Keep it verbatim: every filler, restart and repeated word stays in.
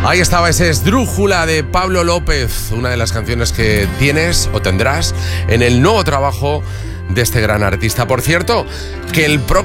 Ahí estaba ese Esdrújula de Pablo López, una de las canciones que tienes o tendrás en el nuevo trabajo de este gran artista. Por cierto, que el próximo